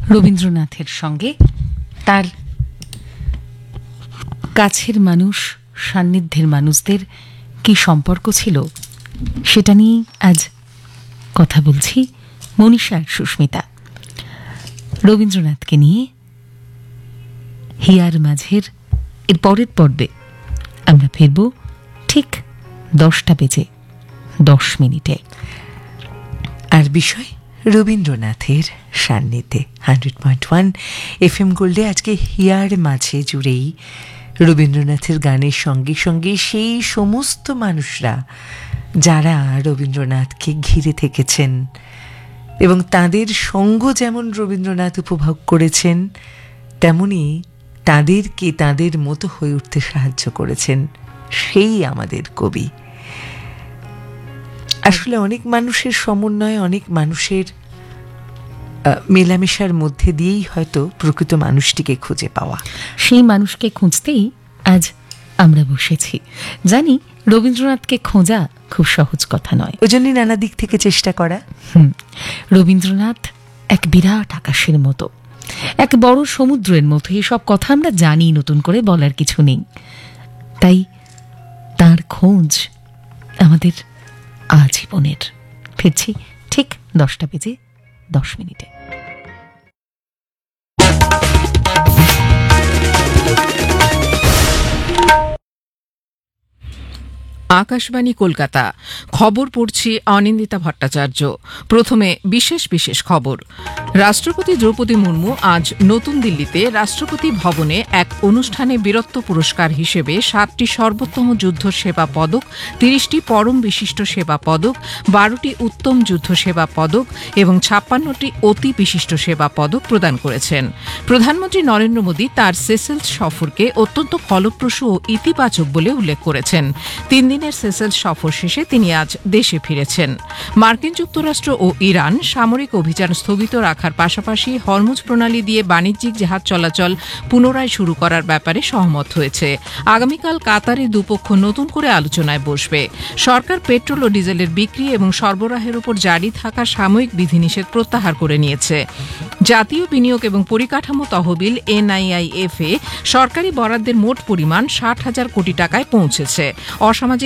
রবীন্দ্রনাথের সঙ্গে তার কাছের মানুষ, সান্নিধ্যের মানুষদের কি সম্পর্ক ছিল সেটা নিয়ে আজ কথা বলছি মনীষা আর সুস্মিতা। রবীন্দ্রনাথকে নিয়ে হিয়ার মাঝের এর পরের পর্বে আমরা ফিরব ঠিক 10:10 আর বিষয় রবীন্দ্রনাথের সান্নিধ্যে 100.1 FM গোল্ডে আজকে হিয়ার মাঝে জুড়েই রবীন্দ্রনাথের গানের সঙ্গে সঙ্গে সেই সমস্ত মানুষরা যারা রবীন্দ্রনাথকে ঘিরে থেকেছেন এবং তাদের সঙ্গ যেমন রবীন্দ্রনাথ উপভোগ করেছেন, তেমনি তাদেরকে তাদের মতো হয়ে উঠতে সাহায্য করেছেন সেই আমাদের কবি। আসলে অনেক মানুষের সমন্বয়, অনেক মানুষের মেলামেশার মধ্যে দিয়েই হয়তো প্রকৃত মানুষটিকে খুঁজে পাওয়া। সেই মানুষকে খুঁজতেই আজ আমরা বসেছি। জানি রবীন্দ্রনাথকে খোঁজা খুব সহজ কথা নয়, ওই জন্যই নানা দিক থেকে চেষ্টা করা। রবীন্দ্রনাথ এক বিরাট আকাশের মতো, এক বড় সমুদ্রের মতো, এসব কথা আমরা জানি, নতুন করে বলার কিছু নেই। তাই তার খোঁজ আমাদের আজীবনের। ফিরছি ঠিক 10:10। আকাশবাণী কলকাতা। খবর পড়ছি অনিন্দিতা ভট্টাচার্য। প্রথমে বিশেষ বিশেষ খবর। রাষ্ট্রপতি দ্রৌপদী মুর্মু আজ নতুন দিল্লিতে রাষ্ট্রপতি ভবনে এক অনুষ্ঠানে বীরত্ব পুরস্কার হিসেবে 7টি সর্বোত্তম যুদ্ধ সেবা পদক, 30টি পরম বিশিষ্ট সেবা পদক, 12টি উত্তম যুদ্ধ সেবা পদক এবং 56টি অতি বিশিষ্ট সেবা পদক প্রদান করেছেন। প্রধানমন্ত্রী নরেন্দ্র মোদী তার সেসেলস সফরকে অত্যন্ত ফলপ্রসূ ও ইতিবাচক বলে উল্লেখ করেছেন। 3 দিনের সেসেলস সফর শেষে তিনি আজ দেশে ফিরেছেন। মার্কিন যুক্তরাষ্ট্র ও ইরান সামরিক অভিযান স্থগিত রাখার পাশাপাশি হরমুজ প্রণালী দিয়ে বাণিজ্যিক জাহাজ চলাচল পুনরায় শুরু করার ব্যাপারে সহমত হয়েছে। আগামীকাল কাতারে দুপক্ষ নতুন করে আলোচনায় বসবে। সরকার পেট্রোল ও ডিজেলের বিক্রি এবং সরবরাহের উপর জারি থাকা সাময়িক বিধিনিষেধ প্রত্যাহার করে নিয়েছে। জাতীয় বিনিয়োগ এবং পরিকাঠামো তহবিল NIIF এ সরকারি বরাদ্দের মোট পরিমাণ 60,000 কোটি টাকায় পৌঁছেছে। অসামাজিক